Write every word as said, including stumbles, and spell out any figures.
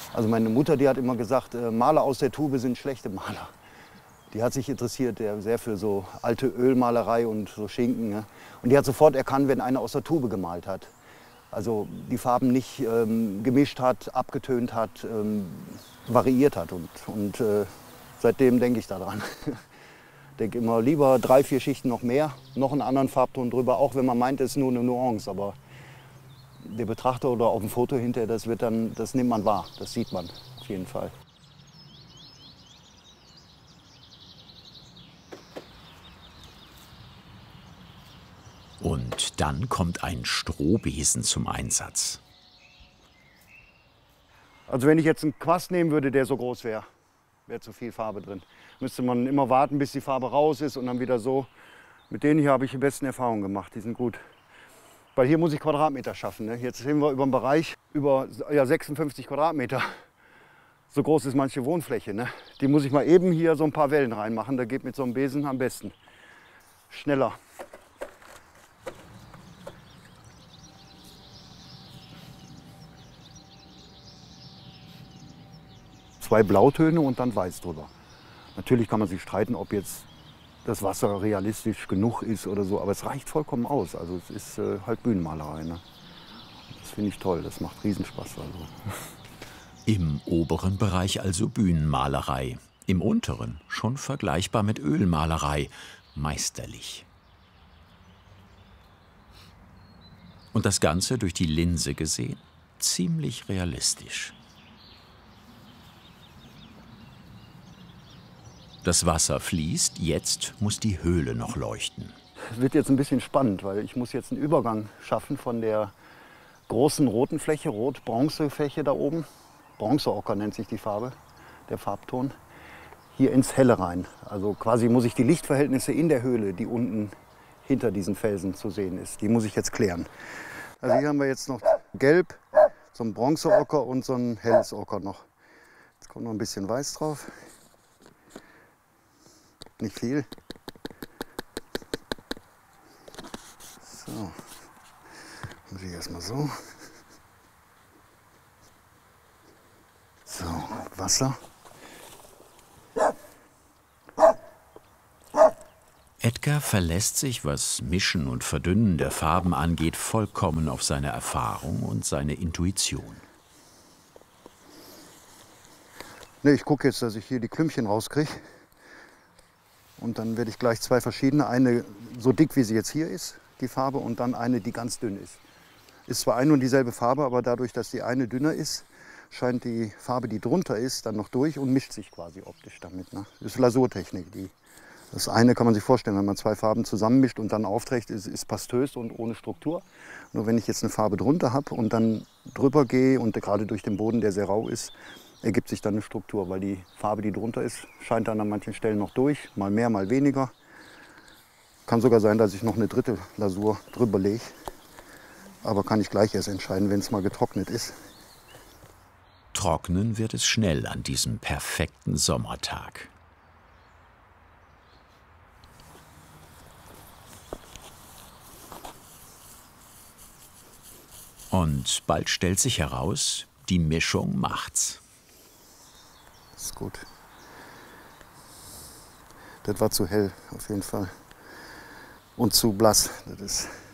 Also meine Mutter, die hat immer gesagt, äh, Maler aus der Tube sind schlechte Maler. Die hat sich interessiert ja, sehr für so alte Ölmalerei und so Schinken. Ne? Und die hat sofort erkannt, wenn einer aus der Tube gemalt hat. Also die Farben nicht ähm, gemischt hat, abgetönt hat, ähm, variiert hat. Und, und äh, seitdem denke ich daran. Ich denke immer lieber drei, vier Schichten noch mehr, noch einen anderen Farbton drüber, auch wenn man meint, es ist nur eine Nuance. Aber der Betrachter oder auf dem Foto hinterher, das, wird dann, das nimmt man wahr, das sieht man auf jeden Fall. Und dann kommt ein Strohbesen zum Einsatz. Also wenn ich jetzt einen Quast nehmen würde, der so groß wäre, wäre zu viel Farbe drin. Müsste man immer warten, bis die Farbe raus ist und dann wieder so. Mit denen hier habe ich die besten Erfahrungen gemacht, die sind gut. Weil hier muss ich Quadratmeter schaffen. Ne? Jetzt sind wir über einen Bereich über ja, sechsundfünfzig Quadratmeter. So groß ist manche Wohnfläche. Ne? Die muss ich mal eben hier so ein paar Wellen reinmachen. Da geht mit so einem Besen am besten. Schneller. Zwei Blautöne und dann Weiß drüber. Natürlich kann man sich streiten, ob jetzt das Wasser realistisch genug ist oder so, aber es reicht vollkommen aus. Also es ist äh, halt Bühnenmalerei. Ne? Das finde ich toll, das macht Riesenspaß. Also. Im oberen Bereich also Bühnenmalerei, im unteren schon vergleichbar mit Ölmalerei, meisterlich. Und das Ganze durch die Linse gesehen, ziemlich realistisch. Das Wasser fließt, jetzt muss die Höhle noch leuchten. Es wird jetzt ein bisschen spannend, weil ich muss jetzt einen Übergang schaffen von der großen roten Fläche, Rot-Bronze-Fläche da oben. Bronzeocker nennt sich die Farbe, der Farbton. Hier ins Helle rein. Also quasi muss ich die Lichtverhältnisse in der Höhle, die unten hinter diesen Felsen zu sehen ist, die muss ich jetzt klären. Also hier haben wir jetzt noch Gelb, so ein Bronzeocker und so ein helles Ocker noch. Jetzt kommt noch ein bisschen Weiß drauf. Nicht viel. So, muss ich erstmal so. So, Wasser. Edgar verlässt sich, was Mischen und Verdünnen der Farben angeht, vollkommen auf seine Erfahrung und seine Intuition. Ne, ich gucke jetzt, dass ich hier die Klümpchen rauskriege. Und dann werde ich gleich zwei verschiedene, eine so dick, wie sie jetzt hier ist, die Farbe, und dann eine, die ganz dünn ist. Ist zwar eine und dieselbe Farbe, aber dadurch, dass die eine dünner ist, scheint die Farbe, die drunter ist, dann noch durch und mischt sich quasi optisch damit. Ne? Das ist Lasurtechnik. Die. Das eine kann man sich vorstellen, wenn man zwei Farben zusammenmischt und dann aufträgt, ist, ist pastös und ohne Struktur. Nur wenn ich jetzt eine Farbe drunter habe und dann drüber gehe und gerade durch den Boden, der sehr rau ist, ergibt sich dann eine Struktur, weil die Farbe, die drunter ist, scheint dann an manchen Stellen noch durch, mal mehr, mal weniger. Kann sogar sein, dass ich noch eine dritte Lasur drüber lege, aber kann ich gleich erst entscheiden, wenn es mal getrocknet ist. Trocknen wird es schnell an diesem perfekten Sommertag. Und bald stellt sich heraus, die Mischung macht's. Das ist gut. Das war zu hell, auf jeden Fall. Und zu blass. Das ist